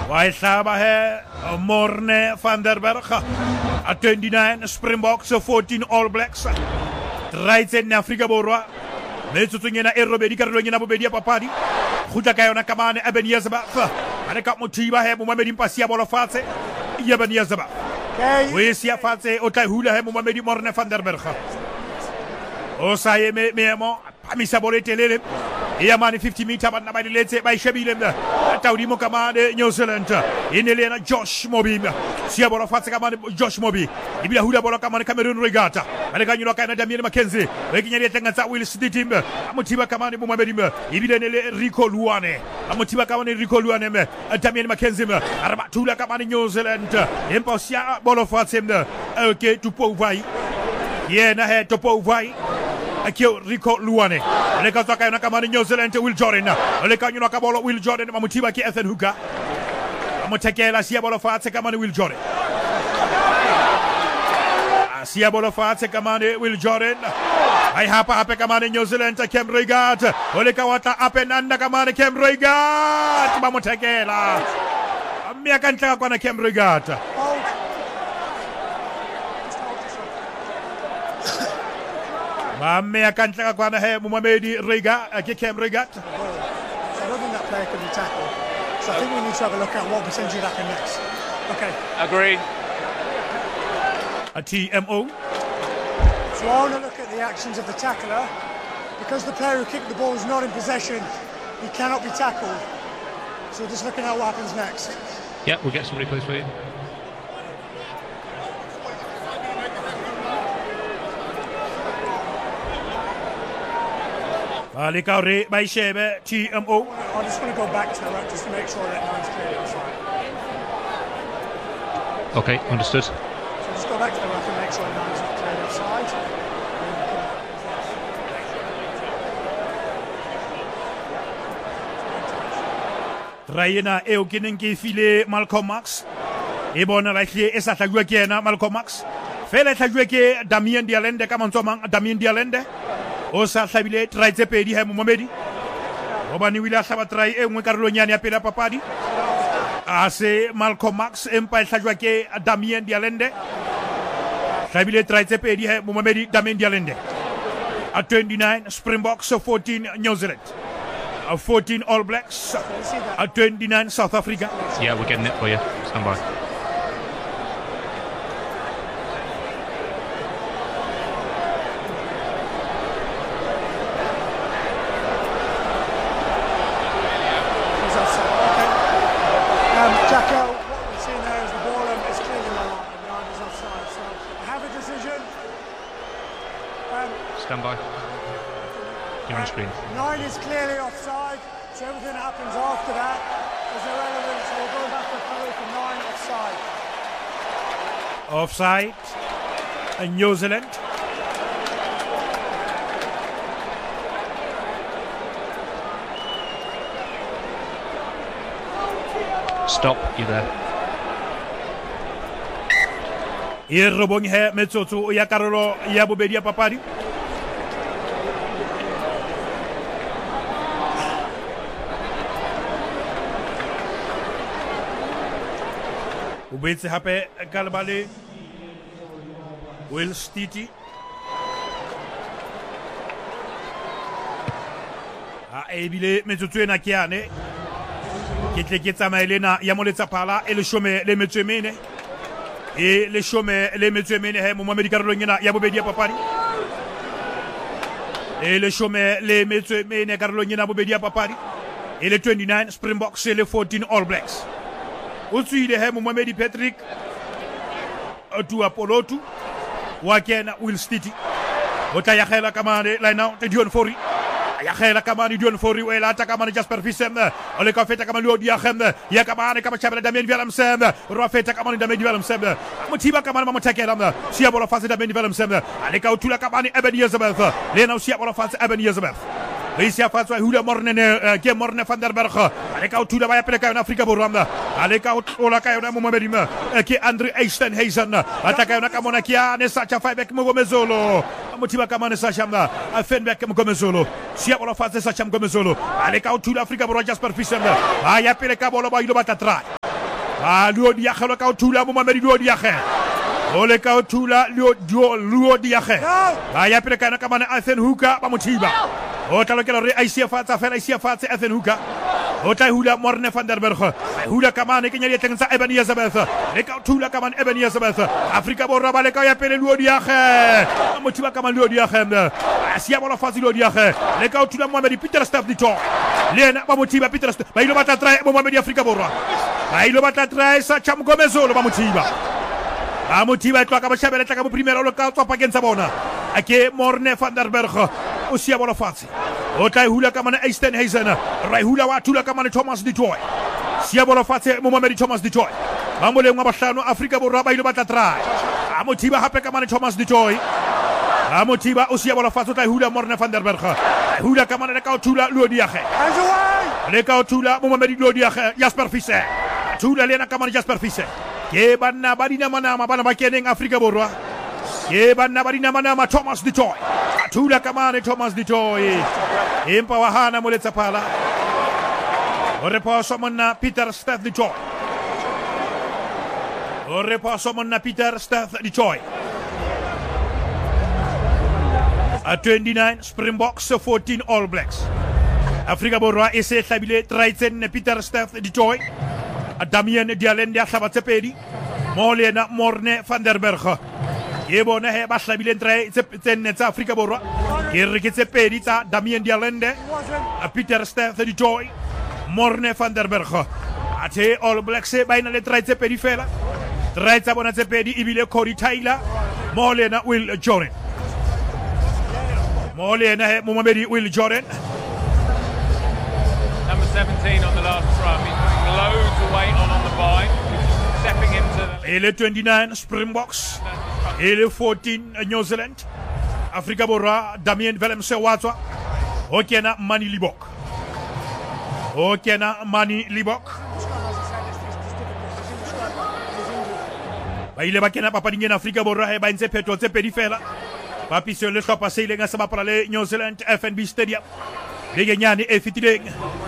Waisaba he Morne van der Berg. At 29 Springboks, 14 All Blacks. 13 Afrika Borwa. Metsotsunyena Erobedi Karolina Bobedia Papadi. Hutakayona Kamane Eben Yazaba. Aneka Motiba he Muhammedi Pasia Bolofase. Yeben Yazaba. We see a fate Otahula he Muhammedi Morne van der Berg. Osaye Memo. Amisa Boletele. Yamani 50 meter but nobody let's say by Shabilem. Taudimo Kamade, New Zealand. In Elena Josh Mobi. Siabora Fatsakamani Josh Mobi. Ibila Huda Bolakamani Cameroon Regatta. And again you know Canada Damien Mackenzie. Making anything as that will sit him. Amotiba Kamani Mumabedim. Ibile Rico Luane. Amotiba Kamani Rico Luane. Damien Mackenzie. Arabatula Kamani New Zealand. Imposia Bolofatsem. Okay to Povai. Yeah, Nahe to Povai. Akio Rico Luane. Leka Zaka Nakamani New Zealand Will Jordan. Leka Yunakabolo Will Jordan. Mamutiba Ki Ethan Huka. Amotekela Siabolo Fatsakamani Will Jordan. Siabolo Fatsakamani Will Jordan. I hapa Apekamani New Zealand Kem Regat. Olekawata Apenanda Kamani Kem Regat. Mamotekela. Miakanta Kwana Kem Regat. Mame Akanta Kwana he Mumamedi Rega, Kem Regat. So I don't think that player can be tackled. So I think we need to have a look at what percentage that can next. Okay. Agreed. A TMO. So I want to look at the actions of the tackler. Because the player who kicked the ball is not in possession, he cannot be tackled. So just looking at what happens next. Yeah, we'll get somebody close for you. Alikaure by Shebe, TMO. I just want to go back to the rep just to make sure that line's clearly offside. Okay, understood. So just go back to the rep and make sure the line's not clearly offside. Rayena Eukinen file Malcolm Max. Ebona Rakie esa Taguekena Malcolm Max. Fele Tagueke Damien Dialende Kamantoman Damien Dialende. Osa Sabile Traite Pedi Hem Momedi. Robani Willa Sabatrai e Carloniani Apela Papadi. Ase Malcolm Max Empire Tagueke Damien Dialende. Sabile Traite Pedi Hem Momedi Damien Dialende. At 29 Springboks, 14 New Zealand. 14 All Blacks. At 29 South Africa. Yeah, we're getting it for you. Stand by. Jacko, what we've seen there is the ball is clearly on the line is offside. So I have a decision. Stand by. You're on screen. 9 is clearly offside, so everything that happens after that is irrelevant. So we'll go back to play for 9 offside. Offside. And New Zealand. Stop, you there. Irobong he Metsotsu Yakarolo Yabubedia Papadi. Ubetse hape Galbale Will Stiti. Ebile Metsotsu na Kiane. Kitsa Maelena Yamoletsa Pala et le chômeur les Metuemene. Et les chômeurs les Metuemene Mohamed Carolina Yabubedia Papadi. Et les chômeurs les Metuemene Carolina Yabubedia Papadi. Et les 29 Springboks et les 14 All Blacks. Au-dessus de Mohamed Patrick. Tu Apolotu. Waken Will Stiti. Otayahela Kamane Lina Dion Fori. Yakhela Kamani Dion Fori Wela Takamani Jasper Fissem. Ole Kafeta Kamani Diachem. Yakamane Kamachabra Damien Villamsem. Rafeta Kamani Damien Villamsem. Motiba Kamani Mamotakelam. Siabola Fasa Damien Villamsem. Aleka Utula Kamani Eben Elizabeth. Lena Siabola Fasa Eben Elizabeth. Leisia Fasa Huda Morne Game Morne van der Berg. Aleka Utula Baya Peleka in Afrika Boranda. Aleka Ola Kayona Mohamedim. Ki Andre Eisten Hazen. Atakayona Kamonakia Nesacha Fabek Mogomezolo. Motiba Kamane Sachamba. Fenbek Mogomezolo. Siabola Fasa Sacham Gomezolo. Aleka Utula Afrika Boranda Jasper Fissem. Aya Peleka Bola Bailo Batatra. luo diakhe lo ka o thula mo mamedi luo diakhe ole ka o thula luo diakhe ba ya pele kana ka mana Ethan Hooker ba mothiba o tla lokela re ICF-atsa fela ICF-atse Ethan Hooker o tla hula Morne van der Berg hula ka mana ke nyali teng sa Eben Elizabeth le ka o thula ka mana Eben Elizabeth Afrika Borwa ba le ka ya pele luo diakhe ba mothiba ka mana luo diakhe sia bola fazi luo diakhe le ka o thula Mohamed Peter Staff Dito lena ba mothiba Peter Staff ba ilo batla try Mohamed Afrika Borwa ba ilo batla try sa Chamgomezolo ba mothiba e tloa ka bashabela tla ka bo primera lo ka tswa pakeng tsa bona ake Morne van der Berg o sia bola fatshe o tla hula ka mana Easton Hazen ra hula wa thula ka mana Thomas Ditoy sia bola fatshe Mohamed Thomas Ditoy ba moleng wa bahlano Afrika Borwa ba ile batla try mothiba hape ka mana Thomas Ditoy mothiba o sia bola fatshe o tla hula Morne van der Berg hula ka mana le ka o thula luo diakhe le ka o thula Mohamed luo diakhe Jasper Fise thula lena ka mana Jasper Fise ke banna ba dinama-nama bana ba keneng Afrika Borwa ke banna ba dinama-nama Thomas Ditoy thula ka mane Thomas Ditoy empa wa hana mo letsa phala o re poso monna Peter Staff Ditoy o re poso monna Peter Staff Ditoy a 29 Springboks 14 All Blacks Afrika Borwa e se hlabile traitsen Peter Staff Ditoy Damien Dialende a hlabatse pedi mo lena Morne van der Berg ke bona he ba hlabile tsenne tsa Afrika Borwa ke re ke tse pedi tsa Damien Dialende Peter Staff Ditoy Morne van der Berg athe All Blacks ba ina le tse pedi fela tsa bona tse pedi ibile Cody Taylor mo lena Will Jordan mo lena he Mohamed Will Jordan number 17 on the last scrum. He's putting loads of weight on the bike. Stepping into the... Il est 29 Springboks. Il est 14 New Zealand. Afrika Borwa Damien Willemse Watwa. Okena Mani Libok. Ba ile ba kena papading Afrika Borwa he ba ntse phetho tse pedi fela. Ba pisyo le hlopha se ileng a se bapala le New Zealand FNB Stadium. Le genyane e fitileng.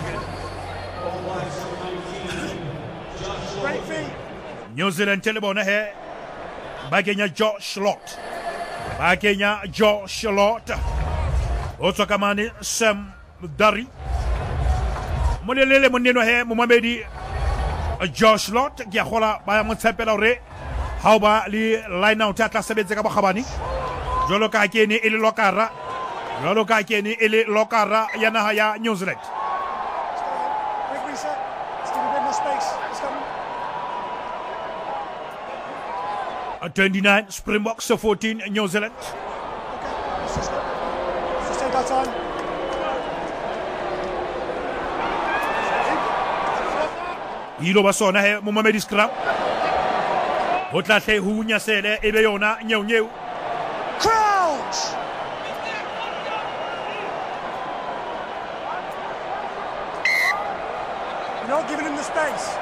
New Zealand telebona he ba kenya Josh Lott o tswa ka mane Sam Dari molelele moneno he Mohamed Josh Lott ke a gola ba mo tshepela hore ha ba le line out tla sebetse ka bogabani jolo ka kene e le lokara ya naha ya New Zealand 29 Springboks 14 New Zealand. Let's just take our time. Ilo basona he Mohamed Scrum. Hotla hle hunya sele ebe yona nyeu. Crouch! You're not giving him the space.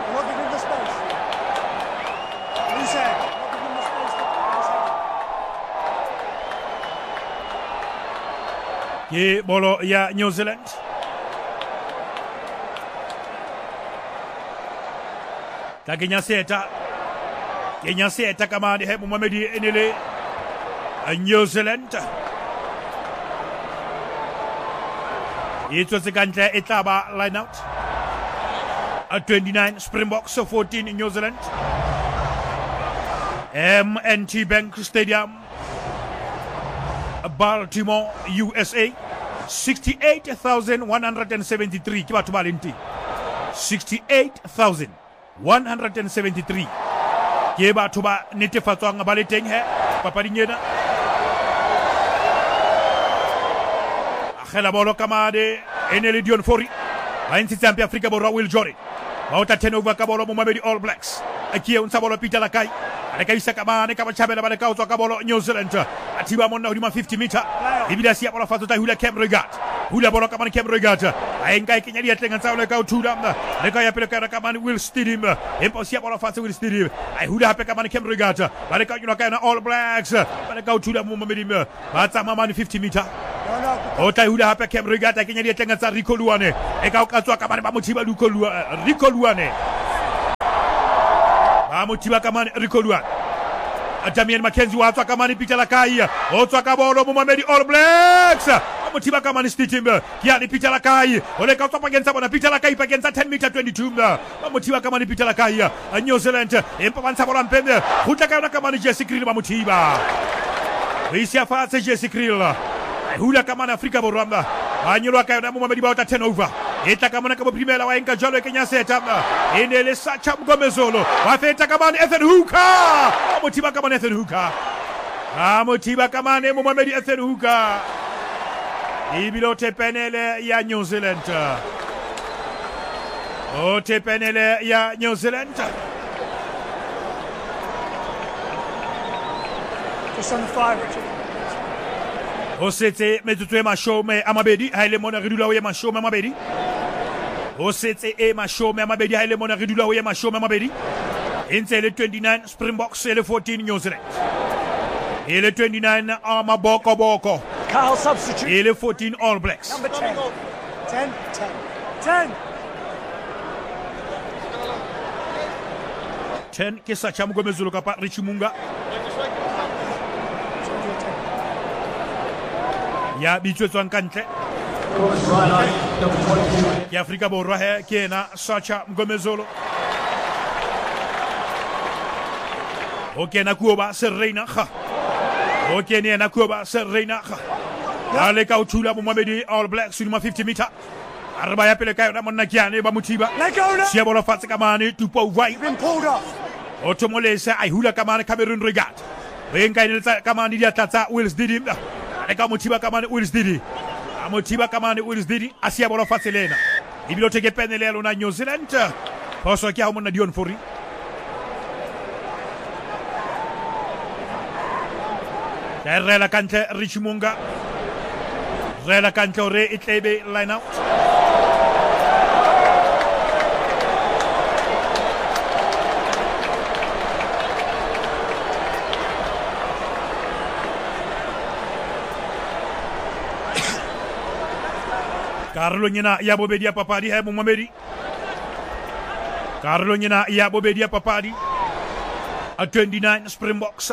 Loose head. Ke bolo ya New Zealand. Ta Kenya seta kama he Mohamed enele New Zealand. Itso se kantle e tla ba line out. 29 Springboks 14 New Zealand. MNT Bank Stadium, Baltimore, USA. 68,173 ke batho ba leng teng. 68,173 ke batho ba netefatswang ba le teng he papading ena. Akgela bolo ka made enele Dion Fourie ba ntshitse ampe Afrika Borwa Will Jordan ba o tla turnover ka bolo mo Mamedi All Blacks akie o ntsa bolo Peter Lakai ale ka isa ka mane ka bachabela ba le ka o tswa ka bolo New Zealand atiba monna hodima 50 meter ibile sia bolo fatso ta hula Cam Regat hula bolo ka mane Cam Regat a enka ikenya di atlenga tsa le ka o thula le ka ya pele ka mane Will Stadium empo sia bolo fatso Will Stadium ai hula hape ka mane Cam Regat ba le ka yuna ka na All Blacks ba le ka o thula mo Mamedi ba tsa mane 50 meter o ta hula hape Cam Regat a kenya di atlenga tsa Rico Luane e ka o ka tswa ka mane ba mothiba Rico Luane ba mo thiba ka mane Rico Luan Damian Mackenzie wa tswa ka mane Peter Lakai o tswa ka bolo mo mamedi All Blacks mo thiba ka mane Stitimbe ke ya ni Peter Lakai o le ka tswa pakeng tsa bona Peter Lakai pakeng tsa 10 meter 22 ba mo thiba ka mane Peter Lakai New Zealand empa ba ntsha bola mpende go tla ka yona ka mane Jesse Kriel ba mo thiba re isia fatshe Jesse Kriel hula ka mane Afrika Borwa ba nyolwa ka yona mo mamedi ba o ta turnover eta ka mona ka bo primela wa enka jalo ke nya seta ene le Sacha Mgomezolo wa feta ka mane Ethan Hooker mo thiba ka mane Ethan Hooker mo thiba ka mane mo mamedi Ethan Hooker ibilo tepenele ya New Zealand o tepenele ya New Zealand Just on the 5, Richard. o setse metsotso e mashome a mabedi ha ile mona re dula o ye mashome a mabedi o setse e mashome a mabedi ha ile mona re dula o ye mashome a mabedi e ntse le 29 Springboks e le 14 New Zealand e le 29 a Maboko Carl substitute. e le 14 All Blacks Number 10. 10, 10, 10. 10 ke Sacha Mgomezolo kapa Richie Munga ya bitswetswang ka ntle ke Afrika Borwa he ke ena Sacha Mgomezolo o kena Kuoba Serena kha o kena ena Kuoba Serena kha ale ka uthula mo mamedi All Blacks ma 50 meter arba ya pele ka yona monna kiane ba mothiba Let go now. sia bola fatse ka mane tupo vai Been pulled off. o tomolese ai hula ka mane Cameroon Regat re nka inetsa ka mane dia tlatsa Wills Didi le ka mothiba ka mane Wills Didi a mothiba ka mane Wills Didi a sia bola fatse lena ibilo teke penele lona New Zealand poso ke ha monna Dion Fourie rela kantle Richie Munga rela kantle re itlebe line out Carlo Nyina ya bobedi ya papadi he mo mamedi Carlo Nyina ya bobedi ya papadi a 29 Springboks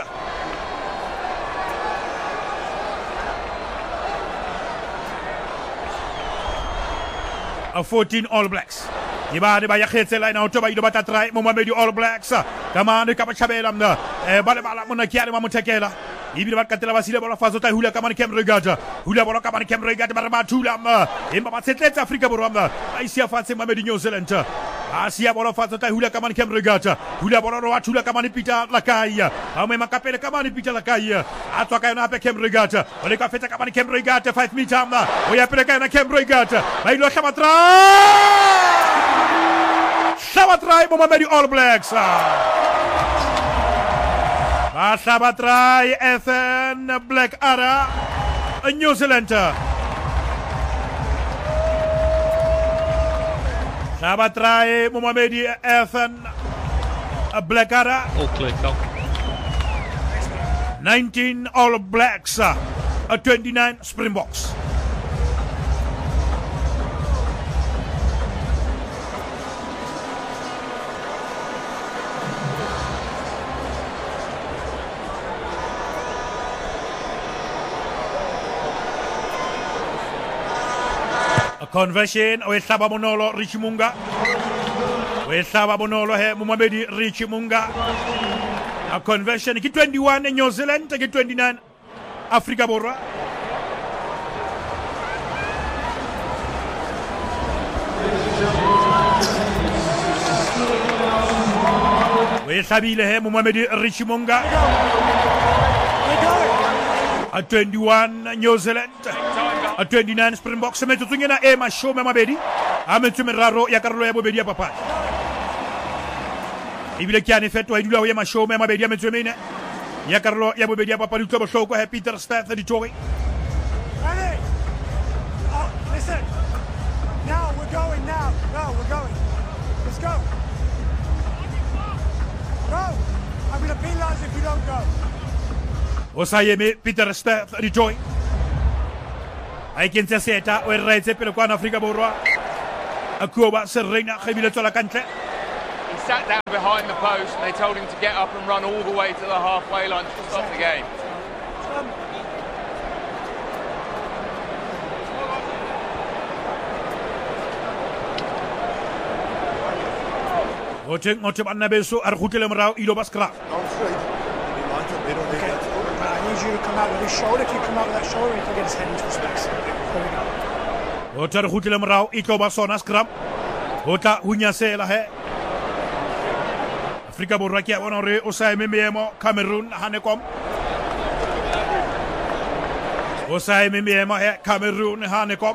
a 14 All Blacks Ibade ba ya khetsela ina otoba ido bata try mo mamedi All Blacks kamane ka ba chabela mna bale bala mona kiane ma mothekela ibile ba katela ba sile bola fazo ta hula kamane Cam Regata hula bola kamane Cam Regata ba ba thula emba ba tsetletsa Afrika Borwa ba isia fatse mamedi New Zealand asia bola fazo ta hula kamane Cam Regata hula bola ro thula kamane Peter Lakai ame makapele kamane Peter Lakai atwa ka yona pe Cam Regata ole ka feta kamane Cam Regata 5 meter o ya pele ka yona Cam Regata ba ilo khamatra Sabatrai mo mamedi All Blacks Sabatrai FN Black Ara New Zealand Sabatrai mo mamedi FN Black Ara All clear, Phil. 19 All Blacks 29 Springboks conversion o esaba monolo Richie Munga o esaba monolo he Mumabedi Richie Munga a conversion ki 21 New Zealand ki 29 Afrika Borwa o esabile he Mumabedi Richie Munga a 21 New Zealand a 29 Springboks metsotso ngena e mashome mabedi a metso meraro ya karolo ya bobedi ya papadi ibile ke ane fetwa e dula o ye mashome mabedi ya metso mene ya karolo ya bobedi ya papadi tlo bohloko ha Peter Staff Editori Ready? Oh, listen. Now we're going now. No, we're going. Let's go. Go. I'm going to penalise if you don't go. o sa yeme Peter Staff Editori ai kentse seta o re tse pele kwa Afrika Borwa a Kuoba Serena khebile tsola kantle He sat down behind the post and they told him to get up and run all the way to the halfway line to stop the game. Ngoteng Annabeso Arhutele Mrao Ido Baskra. I need you to come out with his shoulder. If you come out with that shoulder, he can get his head into the space. There we go. Otar Hutele Mrao Ito Basona Scrum. Ota Hunyase Lahe. Afrika Borakia Honore Osai Memiemo Cameroon Hanekom. Osai Memiemo Cameroon Hanekom.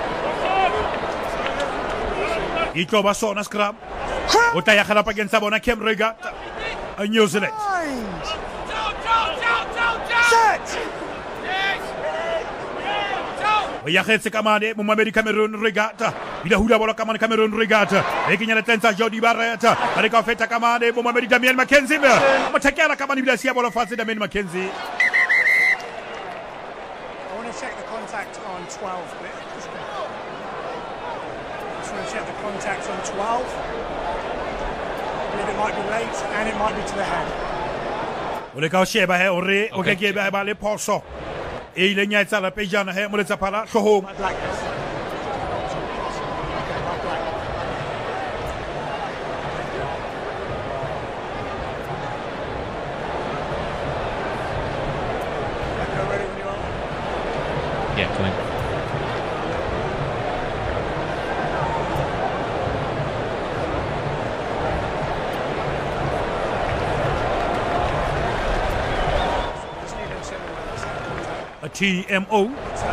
Ito Basona Scrum. Ota Yakala against Sabona Kem Regat. New Zealand. Set! Yakhetse Kamade Mumamedi Cameroon Regata. Ida Huda Bola Kamane Cameroon Regata. Making an attempt at Jody Barretta. Arika Feta Kamade Mumamedi Damian Mackenzie. Matakala Kamani Blasia Bola Fasi Damian Mackenzie. I want to check the contact on 12. Just want to check the contact on 12. I believe it might be late and it might be to the head. Oleka Sheba he ore okeke ba le poso. E ile nya tsala pejana he mo le tsapala hlohong. My black belt. Okay, my black. Okay, ready when you are. Yeah, coming. A TMO.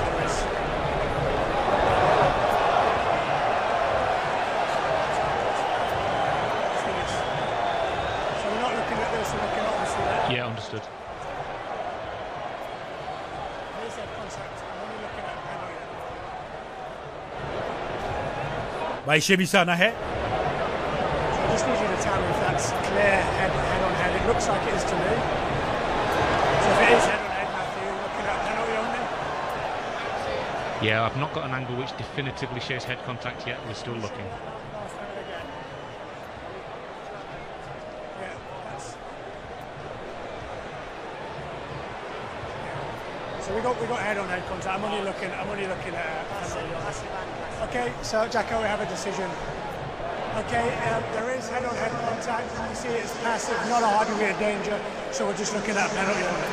So we're not looking at this, we're looking obviously at Yeah, understood. here's that contact. I'm only looking at penalty. By Shebisana he. So I just need you to tell me if that's clear head on head. It looks like it is to me. So if it is head on head, Matthew, you're looking at penalty only. Yeah, I've not got an angle which definitively shows head contact yet. We're still looking. Last time again. Yeah, that's. Yeah. So we got head on head contact. I'm only looking at penalty. Okay, so Jacko, we have a decision. Okay, there is head on head contact. You see it's passive, not a hard degree of danger. So we're just looking at penalty only.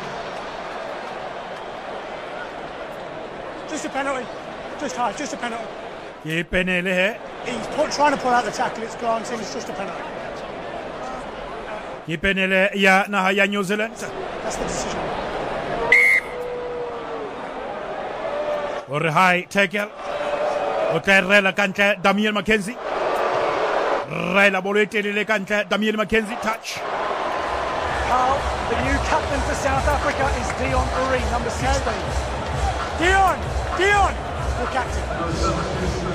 Just a penalty. Just a penalty. Ye penele he. He's trying to pull out the tackle, it's glancing, it's just a penalty. Ye penele ya na ya New Zealand. That's the decision. Or high tackle. Oterre la cancha Damian Mackenzie. Rela bolete le cancha Damian Mackenzie touch. Carl, the new captain for South Africa is Dion Urie, number 16. Dion, the captain.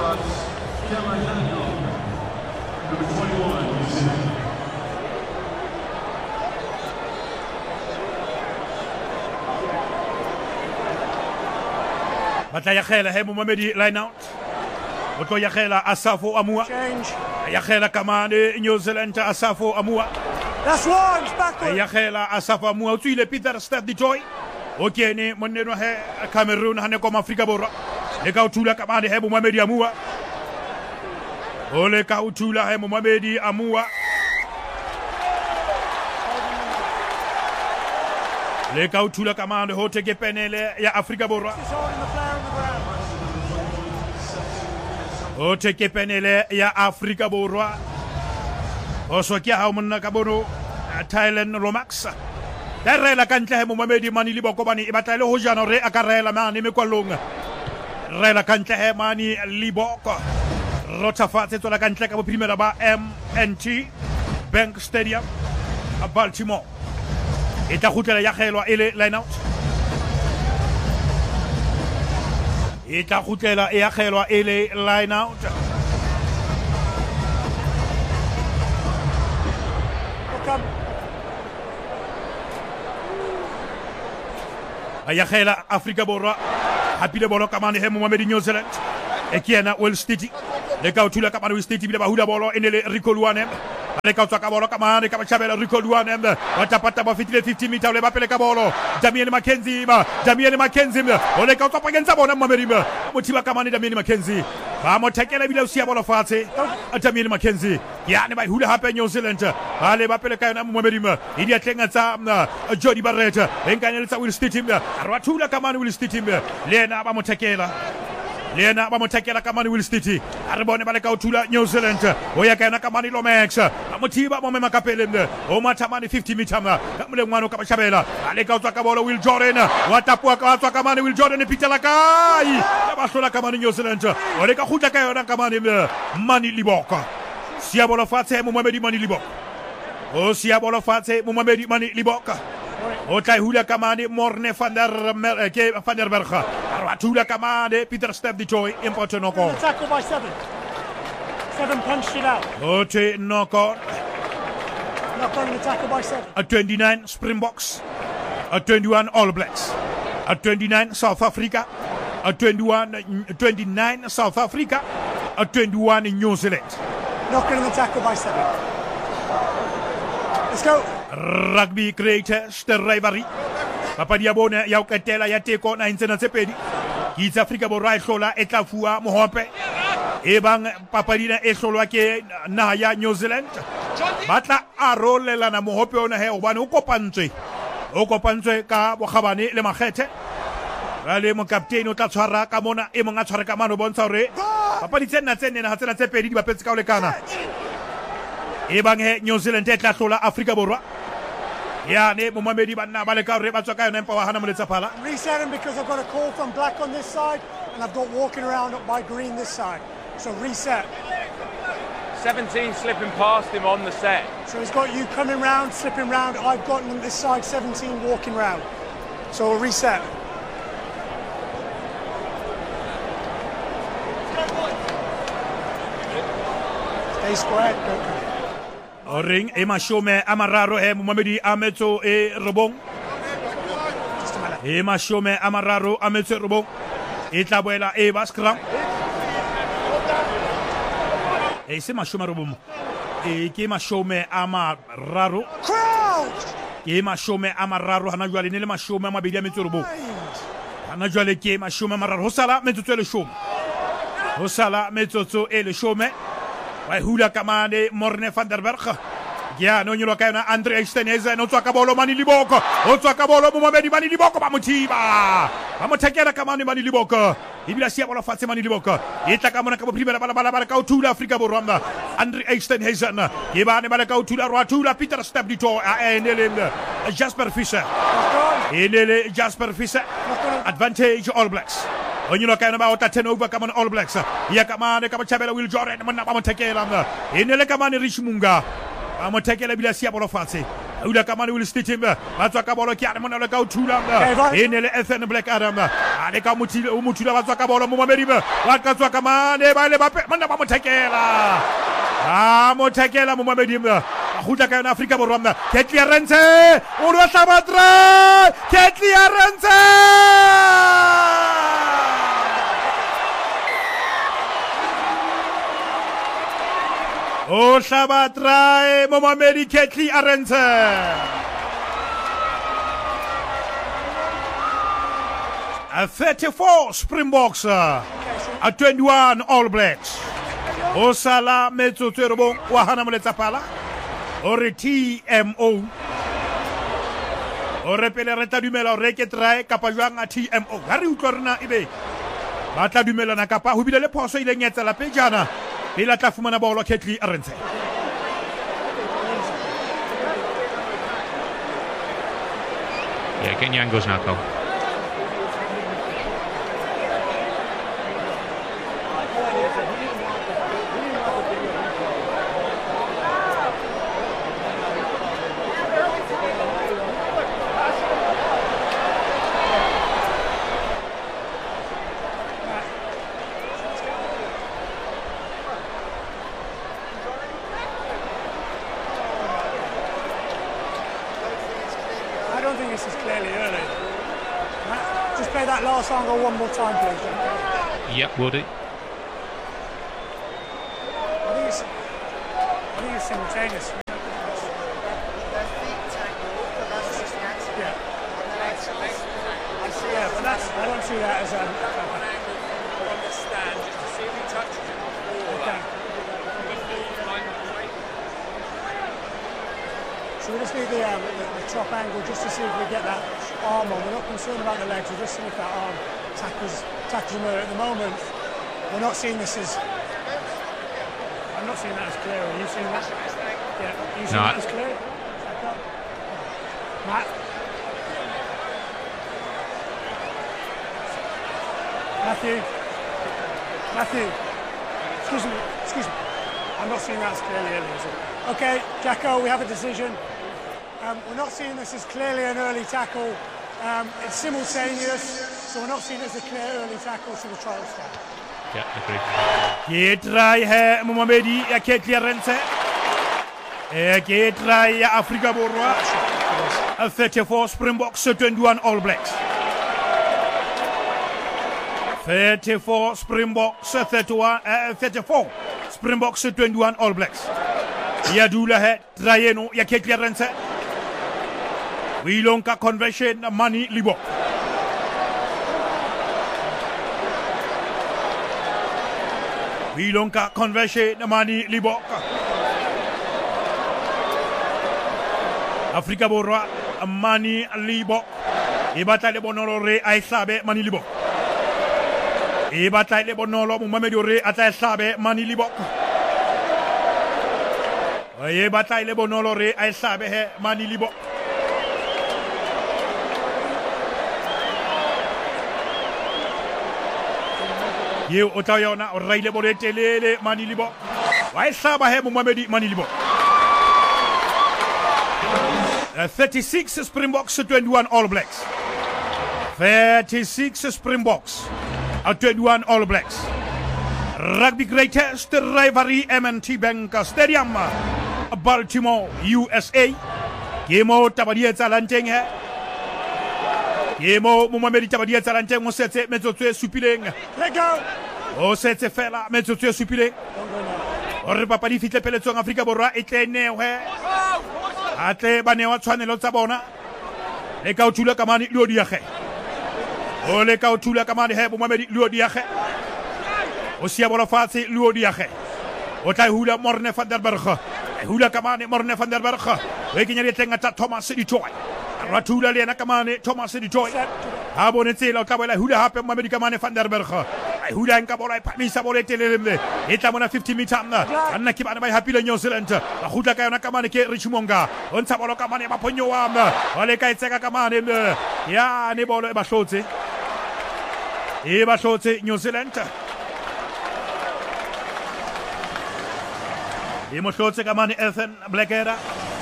Bata Yakhela he Mumamedi line out. Oto Yakhela Asafo Amua. Change. Yakhela Kamade New Zealand Asafo Amua. That's one, it's backward. Yakhela Asafo Amua. Tu le Peter Stade Detroit. Ok ni moneno he Cameroon hane comme Afrika Bora. Le kautula Kamade he Mumamedi Amua. Ole kautula he Mumamedi Amua. Le kautula Kamade ho teke penele ya Afrika Bora. He's holding the player on the ground. O teke penele ya Afrika Bora. Oso kia ha monna kabono Thailand Romax. Derela kantle he Mumamedi mani liboko bani ibatale ho jana re akarela mani mekwalonga. Rela kantle he mani liboko. Rotafa to la kantle ka bo primera ba MNT Bank Stadium a Baltimore. Eta khutela ya khelwa ele line out. Eta khutela ya khelwa ele line out. Come. Ayakhela Afrika Bora. Happy le bolo kamane he Mumamedi New Zealand. Ekiana Well City. le ka uthula ka mane Will Stiti bile ba hula bolo ene le Rico Luanem le ka tswa ka bolo ka mane ka chabela Rico Luanem wa tapata ba fitile 50 meter le ba pele ka bolo Damian McKenzie o le ka tswa pakenza bona Mohamedi motiba ka mane Damian McKenzie ba mo thekela bile o sia bolo fatshe Damian McKenzie ya ne ba hula hape New Zealand ba le ba pele ka yona Mohamedi e di atlenga tsa Jody Barrett engane tsa Will Stiti a rwa thula ka mane Will Stiti le ena ba mo thekela Lena ba mothekela ka mane Will Stiti a re bone ba le ka uthula New Zealand o ya ka yena ka mane Lomax ba mothiba mo mema kapele o matha mane 50 meter ka mole ngwana ka ba shabela a le ka utswa ka bolo Will Jordan wa tapua ka tswa ka mane Will Jordan e pitela kai ya ba hlola ka mane New Zealand o le ka khutla ka yona ka mane Mani Liboka sia bolo fatshe mo Mohamedi Mani Liboka o sia bolo fatshe mo Mohamedi Mani Liboka o tla hula ka mane Morne van der Berg Arwatula ka mane Peter Step di Toy important noko Tackle by 7 punched it out. Ote noko Knock on the tackle by 7. A 29 Springboks, a 21 All Blacks, a 29 South Africa, a 29 South Africa, a 21 New Zealand. Knocking on the tackle by 7. Let's go. Rugby creators the rivalry. Papadi ya bona ya uketela ya teko na intsena tse pedi. Ki Afrika Borwa e hlola e tla fuwa mohope. E bang papadi na e hlolwa ke naha ya New Zealand. Batla a rolelana mohope ona he hobane o kopantswe ka bogabane le makgethe. Rale mo captain o tla tshwara ka mona e mong a tshware ka mano bontsha hore papadi tsena tse pedi di bapetse ka o lekana. E bang he New Zealand e tla hlola Afrika Borwa. Yeah, ne Mohamedi banna ba le ka re ba tswa ka yona empa wa hana moletsa phala. Resetting because I've got a call from black on this side and I've got walking around by green this side. So reset. 17 slipping past him on the set. So he's got you coming round, slipping round. I've got on this side 17 walking round. So we'll reset. Stay squared, don't come. Ring e mashome a mararo he Mohamedi a metso e robong. E mashome a mararo a metso e robong. E tla boela e ba scrum. E se mashome a robong. E ke mashome a mararo. Ke mashome a mararo hana jwale ne le mashome a mabedi a metso e robong. Hana jwale ke mashome a mararo. Ho sala metsotso e leshome. Ho sala metsotso e leshome. Wa hula ka mane Morne van der Berg. Ya no nyolo ka yona Andre Esteneza no tswa ka bolo Mani Liboka. O tswa ka bolo Mohamedi Mani Liboka ba motiba. Ba mothekela ka mane Mani Liboka. Ibila sia bolo fatshe Mani Liboka. E tla ka mona ka bophrimela bala ka uthula Afrika Borwa. Andre Esteneza ke ba ne bala ka uthula rwatula Peter Step dito a enele Jasper Fisher. Enele Jasper Fisher. Advantage All Blacks. Onyino ka yona ba ota turnover ka mona All Blacks. Ya ka mane ka chabela Will Jordan mona ba mothekela. Enele ka mane Rich Munga. Ba mothekela bila sia bolo fatshe. Ula ka mane Will Stiti ba tswa ka bolo ke ane mona le ka uthula. Enele Ethan Black Adam. Ale ka mutila ba tswa ka bolo Mohamedi ba ka tswa ka mane ba le ba mona ba mothekela. Mothekela Mohamedi ba khutla ka yona Afrika Borwa. Ketli Arendse o rwa hlabatra. Ketli Arendse o hlabatra Mohamedi Ketli Arendse. A 34 Springboks, a 21 All Blacks. O sala metsotso e robong wa hana moletsa phala. O re TMO. O re pele re tla dumela o re ke try kapa jwang a TMO. Ha re utlwa rena ebe ba tla dumelana kapa ho bile le phoso ile nyetsa la pejana. Pele tla fumana bolo Ketli Arendse. Yeah, get your angles now, Cole. Last angle one more time, please. Yep, will do. simultaneous. Yeah, but I don't see that as a... On the stand, just to see if he touches it before that. So we just need the top angle just to see if we get that arm on. We're not concerned about the legs, we're just seeing if that arm tackles him. At the moment, we're not seeing this as... I'm not seeing that as clear. Are you seeing that? Yeah, you seeing that as clear? Matt? Matthew, excuse me, I'm not seeing that as clearly early, is it? Okay, Jacko, we have a decision. We're not seeing this as clearly an early tackle. It's simultaneous, so we're not seeing it as a clear early tackle, so the trial start. Yeah, agree. Qui try hai Mohamedi ya ke clearance. Qui try ya Afrika Borwa. 34 Springboks 21 All Blacks. 34 Springboks 34 Springboks 21 All Blacks. Ya dula hai try no ya ke clearance. Wilonka conversion Mani Libbok. Wilonka conversion Mani Libbok. Afrika Borwa Mani Libbok. Ibata le bonolo re aisabe Mani Libbok. Ibata le bonolo Mohamed re ataisabe Mani Libbok. Ibata le bonolo re aisabe he Mani Libbok. Yeu otayona raile borete lele Mani Libbok. Wai saba he Mohamedi Mani Libbok. 36 Springboks 21 All Blacks. 36 Springboks 21 All Blacks. Rugby greatest rivalry M&T Bank Stadium, Baltimore, USA. Kemo tabadia talanteng he. Kemo Mohamedi tabadia talanteng mo setse metsotso supileng. Let go! O setse fela metsotso supileng. Ore papadi fitle peletsong Afrika Borwa e tlene he. Ate ba ne wa tshwanelo tsa bona. Le ka utula kamane lodi ya ge. O le ka utula kamane he Mohamedi lodi ya ge. O sia bola fatse lodi ya ge. O tla hula Morne van der Berg. Hula kamane Morne van der Berg. We kenya le tenga tsa Thomas Ditoy. Ratula le na kamane Thomas Ditoy. Ha bone tsela o tla bola hula hape Mohamedi kamane van der Berg. Ai hula nka bola phamisa bola telele. E tla mona 50 meter na. Anna ki bana ba happy le New Zealand. Ba hutla ka yona kamane ke Richimonga. O ntsha bola kamane ba phonyo wa mna. Ole ka itseka kamane ya ne bola e ba hlotse. E ba hlotse New Zealand. E mo hlotse kamane Ethan Blackadder.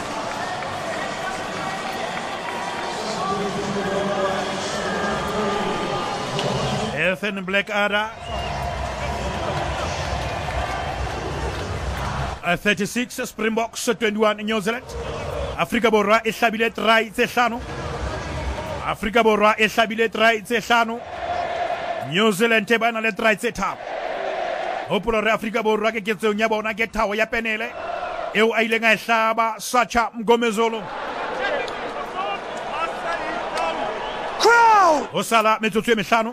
Ethan Blackadder. 36 Springboks 21 New Zealand. Afrika Borwa e hlabile try tse hlano. Afrika Borwa e hlabile try tse hlano. New Zealand e bana le try tse tharo. Hopola re Afrika Borwa ke ketsong ya bona ke thawo ya penele eo a ileng a hlaba Sacha Mgomezolo. Crowd! Osala metsotso e mehlano.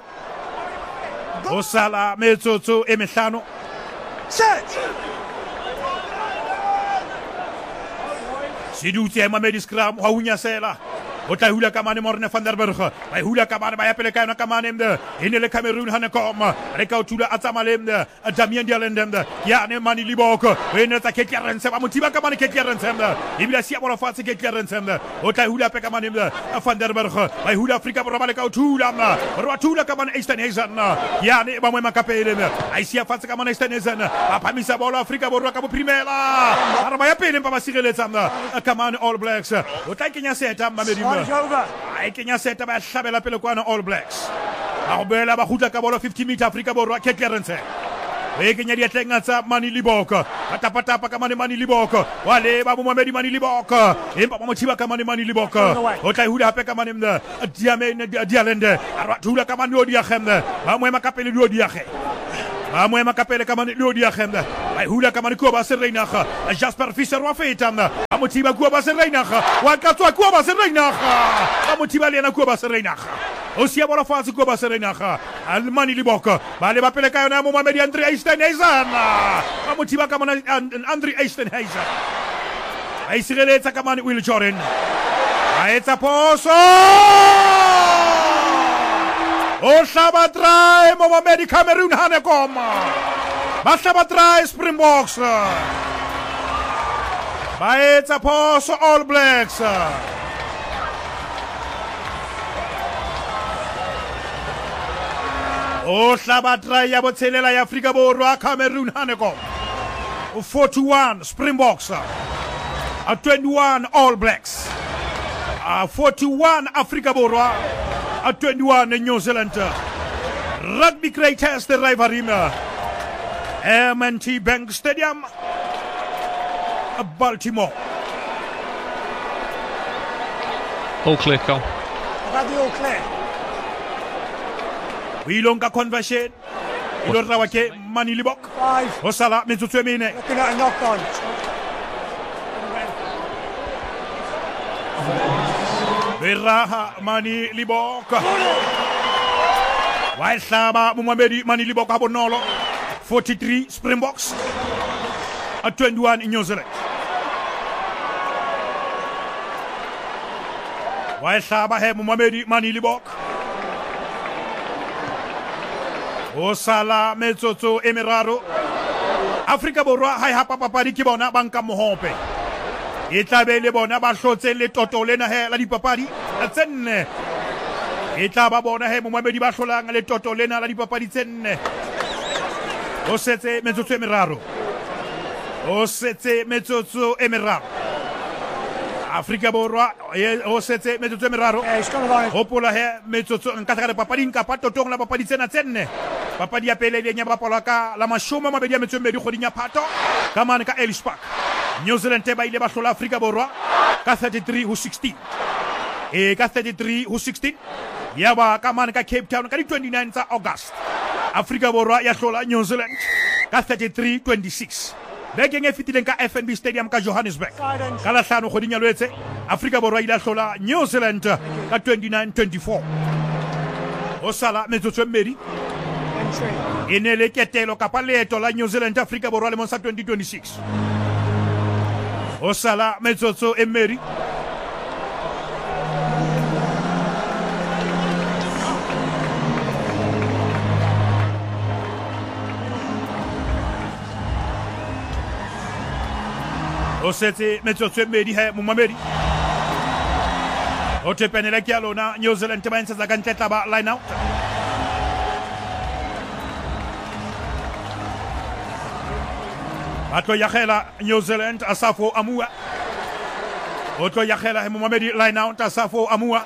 Osala metsotso e mehlano. Set! Sidutse Mohamedi Scrum wa unyasela. O tla hula kamane Morne van der Berg. Ba hula kamane ba ya pele ka yona kamane mde. Ene le Cameroon hanekom. Re ka utula atsamalem Damien Dialendem. Ya ne Mani Libbok. Ene tsa Ketlerense ba motiba kamane Ketlerense mde. Ibila sia bola fatse Ketlerense mde. O tla hula pe kamane mde van der Berg. Ba hula Afrika Borwa ba le ka utula mna. Ro tula kamane Easternhazen. Ya ne ba mo makapele mde. Ai sia fatse kamane Easternhazen. Ba phamisa bola Afrika Borwa ka bo primela. Ara ba ya pele pa ba sireletsa mna. Kamane All Blacks. O tla kenya seta Mamedi. Over. Ai kenya seta ba hlabela pele kwana All Blacks. Ba bela ba khutla ka bola 50 meter Afrika Borwa ke clearance. We kenya di atlenga tsa Mani Libbok. Patapatapa ka Mani Libbok. Wale ba Mohamedi Mani Libbok. Empa ba motiba ka Mani Libbok. O tla hula hape ka Mani mna. Diamene Dialende. Arwa hula ka Mani odi ya khemne. Ba mo makapele odi ya khe. Moema Kapele ka mane Lodi agenda ai hula ka mane Kuba Sereinaga Jasper Visser wa fetana Amotiba Kuba Sereinaga wa katswa Kuba Sereinaga Amotiba lena Kuba Sereinaga Osia bola fase Kuba Sereinaga Almani Liboka ba le bapele ka yona mo Mohamed Andre Eisenhuizen Amotiba ka mane Andre Eisenhuizen ai sireletsa ka mane Will Jordan ai etsa poso O Sabatrai Mohamed Cameroon Hanekom Sabatrai Springboks Baetsa poso All Blacks O Sabatrai ya botshelela ya Afrika Borwa Cameroon Hanekom 41 Springboks 21 All Blacks 41 Afrika Borwa 21 in New Zealand. Rugby greatest rivalry. M&T Bank Stadium, Baltimore. All clear, Cole. I've had the all clear. We longa conversion. Ilora wake Mani Libok. 5. Osala metsotso e mene. Looking at a knock on. Beraha Mani Libok. Waisaba Mumamedi Mani Libok Abonolo. 43 Springboks. 21 in New Zealand. Waisaba he Mumamedi Mani Libok. Osala metsotso e meraro. Afrika Borwa hai hapa papadi ke bona banka mohope. E tlabe le bona ba hlotse le toto lena he la dipapadi tsenne e tla ba bona he Mohamed ba hlolang le toto lena la dipapadi tsenne o setse metsotso e meraro Afrika Borwa o setse metsotso e meraro hopola he metsotso nka tla papadi nka pa totong la papadi tsena tsenne papadi ya pele le nya ba pola ka la mashoma mabedi ya metso mmedi kgoding ya Phato ka mane ka Ellis Park. New Zealand ba ile ba hlola Afrika Borwa ka 33-16 e ka 33-16 ya ba ka mane ka Cape Town ka di 29 tsa August. Afrika Borwa ya hlola New Zealand ka 33-26 bekeng e fitileng ka FNB Stadium ka Johannesburg ka la hlano kgoding ya Lwetse. Afrika Borwa ile hlola New Zealand ka 29-24 o sala metsotso e mmedi e ne le ketelo kapa leeto la New Zealand Afrika Borwa le monsa 2026 Osala metsotso e mmedi o setse metsotso e mmedi he Momamedi o tepenela ke ya lona New Zealand ba ntshetsa ka ntle tla ba line out Atlo Yahela New Zealand Asafo Amua Otlo Yahela Mohamed line out Asafo Amua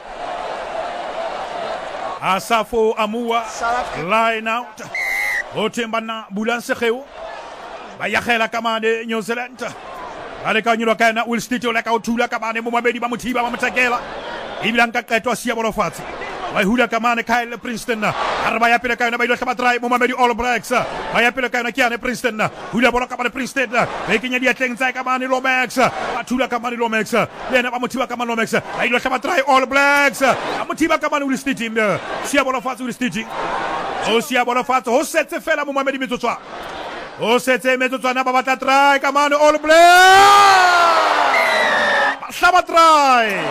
line out Otembana Bulanse Kheu ba Yahela kamande New Zealand ale ka nyilo kana Will Stito la ka utula kamane Mohamed ba muthiba ba mtakela ibilanka qetwa sia bolofatsi ba hula kamane Kyle Princeton arba ya pele kana ba ilo hlabatrai Mohamed All Blacks ba ya pele kana kiane Princeton hula bola kamane Princeton ba kenya dia tengsa kamane Lomax ba thula kamane Lomax lena ba mothiba kamane Lomax ba ilo hlabatrai All Blacks ba mothiba kamane Will Stito sia bolofatsi Will Stito o sia bolofatsi ho setse fela Mohamed Metsotso o setse Metsotso na ba batla try kamane All Blacks hlabatrai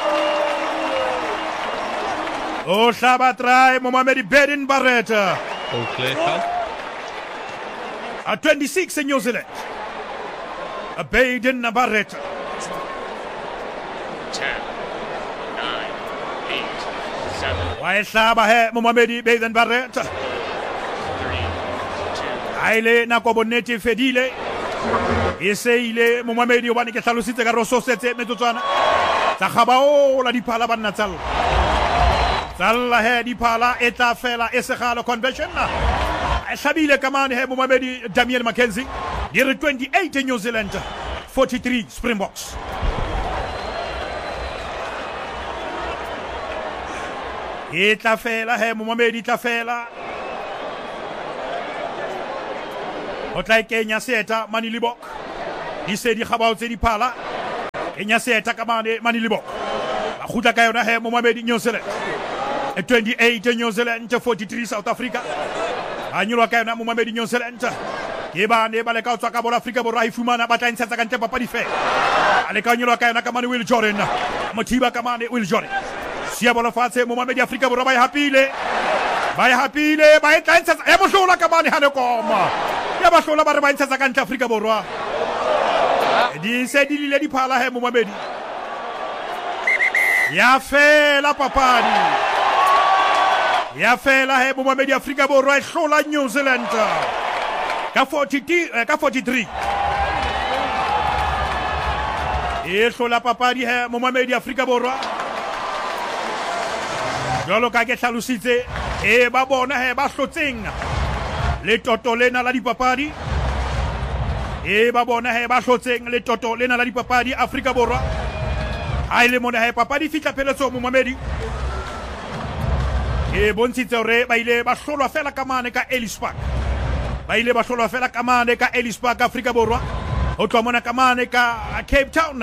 O Sabatrai Mohamed Baden Barrett. All clear, Cole. 26 in New Zealand. Baden Barrett. 10, 9, 8, 7. Why Sabahe Mohamed Baden Barrett? 3, 2. Aile Nakoboneti Fedile. Essaye Mohamed Yobani Kalusite Garoso Sete Metotswana. Takhabao la di pala banatal. Salla he di pala eta fela esegalo convention. Sabile kamane he Mohamed Damien Mackenzie. Dire 28 in New Zealand. 43 Springboks. Eta fela he Mohamed eta fela. o tla kenya seta Manilibok di se di khabao tse di phala kenya seta ka Manilibok ba khutla ka yona he Mohamed New Zealand 28 New Zealand 43 South Africa anyolo ka yona Mohamed New Zealand ke ba ne ba le ka tswa ka bola Africa borwa ifumana ba tla ntshetsa ka ntle papadi fe ale ka nyolo ka yona ka Will Jordan mothiba ka Will Jordan sia bola fatshe Mohamed Africa borwa ba hapile ba tla ntshetsa ya bohlola ka hane koma ya ba hlola ba re ba ntshetsa ka ntle Africa borwa di se di lile di phala he Mohamed ya fela papadi ya fela he Mohamed Africa borwa e hlola New Zealand ka 43 e hlola papadi he Mohamed Africa borwa jalo ka ke hlalositse e ba bona he ba hlotseng le toto lena la dipapadi e ba bona he ba hlotseng le toto lena la dipapadi Africa borwa ha ile mona he papadi fitla pheletso Mohamed e bontshitse hore ba ile ba hlolwa fela ka mane ka Ellis Park ba ile ba hlolwa fela ka mane ka Ellis Park Africa borwa ho tloha mona ka mane ka Cape Town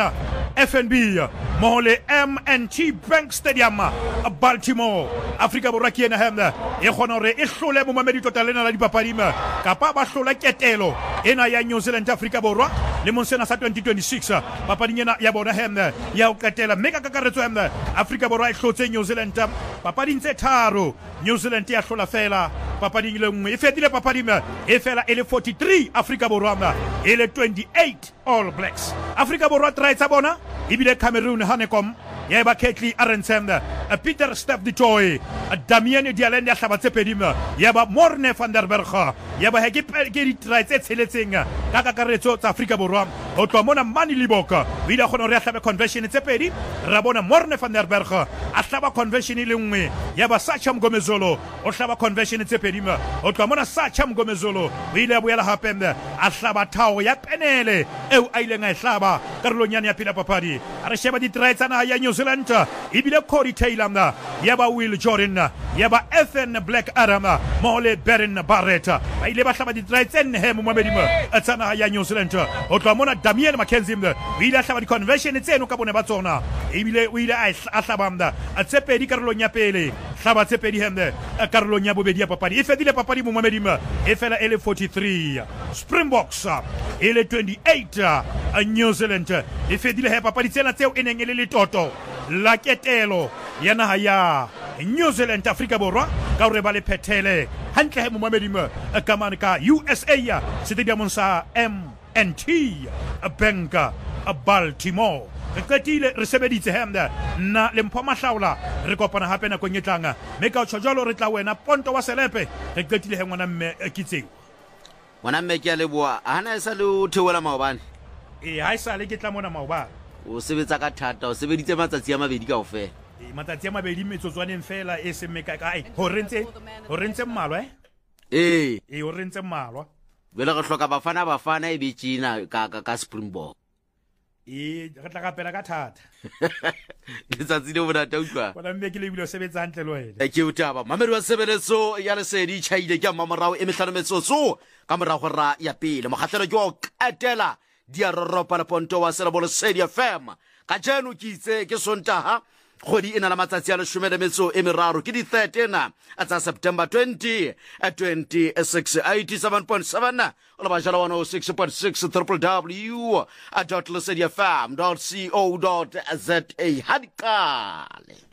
FNB mohole M&T Bank Stadium Baltimore Africa borwa ke ena hemna e khona hore e hlole Mohamed tota lena la dipapadi kapa ba hlola ketelo ena ya New Zealand Africa borwa le monsena sa 2026 papadi ena ya bona hemna ya ho ketela mega kakaretso hemna Africa borwa e hlotse New Zealand papadi ntse tharo New Zealand ya hlola fela papadi le nngwe e fetile papadi e fela ele 43 Africa borwa ele 28 All Blacks Africa borwa try tsa bona ibile Cameroon Hanekom ya ba Ketli Arendse Peter Steph Ditoy Damien Dialend ya hlabatse pedima ya ba Morne van der Berg ya ba ke di try tse tsheletseng ka kakaretso tsa Africa borwa ho tloha mona Manilibok o ile khona re hlabe convention tse pedi ra bona Morne van der Berg a hlaba convention le nngwe ya ba Sacha Mgomezolo o hlaba convention tse pedi ho tloha mona Sacha Mgomezolo o ile a boela hape a hlaba thao ya penele eo a ileng a hlaba karolonyane ya pila papadi re sheba di try tsana ya New Zealand ibile Cody Taylor ya ba Will Jordan ya ba Ethan Black Adam mohole Beren Barrett ba ile ba hlaba di try tsene he Mohamed tsana ya New Zealand o tloha mona Damien McKenzie o ile a hlaba di convention tseno ka bone ba tsona ibile o ile a hlaba a tsepedi karolong ya pele hlaba tsepedi hemde karolong ya bobedi ya papadi e fedile papadi Mohamed e fela ele 43 Springboks ele 28 New Zealand e fedile he papadi tsena tseo eneng ele le toto la ketelo ya naha ya New Zealand Africa borwa ka hore ba le phethele hantle he Mohamed ka mane ka USA ya stadium sa M&T Bank Baltimore re qetile re sebeditse hemda na le mpho mahlaola re kopana hape na konyetlanga me ka tshojalo re tla wena ponto wa selepe re qetile he ngwana mme kitseng ngwana mme ke a leboa hana e sa le o theola maobane ha isa le ke tla mona maobane o sebetsa ka thata o sebeditse matsatsi a mabedi ka ofela matsatsi a mabedi metsotswaneng fela e se meka kae ho rentse mmalwa ho rentse mmalwa bele go hloka bafana e be tsina ka Springbok re tla kapela ka thata letsatsi le bona tautwa bona mme ke le bile o sebetsa hantle le wena ke utaba mamedi wa sebeletso ya lesedi chaile ke mamorao e mehlano metsotso ka morago ra ya pele mogatlelo ke o katela dia roropa la ponto wa Serabolo Lesedi FM ka jeno ke itse ke Sontaha kgwedi ena la matsatsi a 13 ke di 13 tsa September 2026 87.7 o le bajala 106.6 www.lesedifm.co.za hadikale